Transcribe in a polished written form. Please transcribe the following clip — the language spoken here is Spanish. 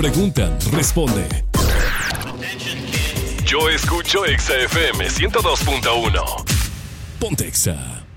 Preguntan, responde. Yo escucho Exa FM 102.1. Ponte Exa.